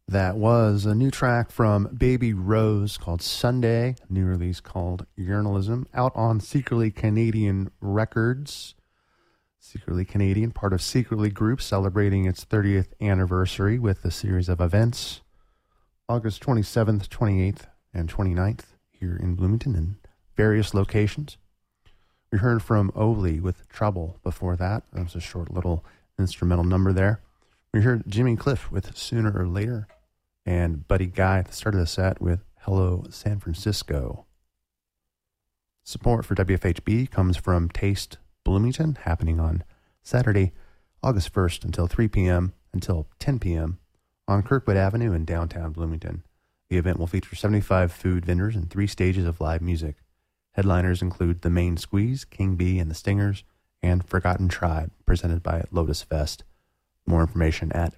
That was a new track from Baby Rose called Sunday, a new release called Journalism, out on Secretly Canadian Records. Secretly Canadian, part of Secretly Group, celebrating its 30th anniversary with a series of events. August 27th, 28th, and 29th here in Bloomington in various locations. We heard from Oli with Trouble before that. That was a short little instrumental number there. We heard Jimmy Cliff with Sooner or Later, and Buddy Guy at the start of the set with Hello San Francisco. Support for WFHB comes from Taste Bloomington, happening on Saturday, August 1st until 3 p.m. until 10 p.m. on Kirkwood Avenue in downtown Bloomington. The event will feature 75 food vendors and 3 stages of live music. Headliners include The Main Squeeze, King Bee and the Stingers, and Forgotten Tribe, presented by Lotus Fest. More information at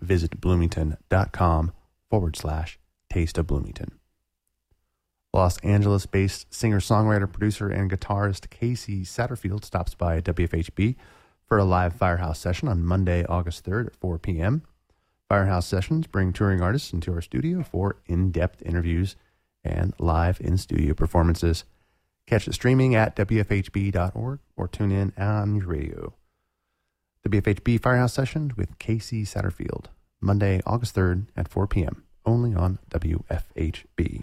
visitbloomington.com/Taste of Bloomington. Los Angeles-based singer-songwriter, producer, and guitarist Casey Satterfield stops by WFHB for a live Firehouse session on Monday, August 3rd at 4 p.m. Firehouse sessions bring touring artists into our studio for in-depth interviews and live in-studio performances. Catch it streaming at WFHB.org or tune in on your radio. WFHB Firehouse Sessions with Casey Satterfield, Monday, August 3rd at 4 p.m., only on WFHB.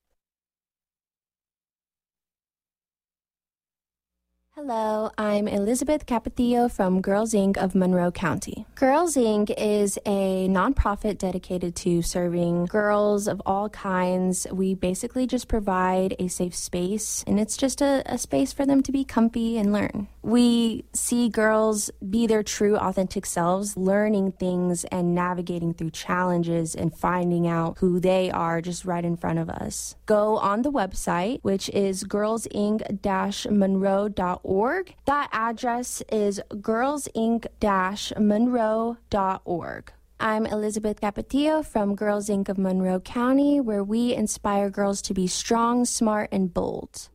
Hello, I'm Elizabeth Capetillo from Girls Inc. of Monroe County. Girls Inc. is a nonprofit dedicated to serving girls of all kinds. We basically just provide a safe space, and it's just a space for them to be comfy and learn. We see girls be their true, authentic selves, learning things and navigating through challenges and finding out who they are just right in front of us. Go on the website, which is girlsinc-monroe.org. That address is girlsinc-monroe.org. I'm Elizabeth Capetillo from Girls Inc. of Monroe County, where we inspire girls to be strong, smart, and bold.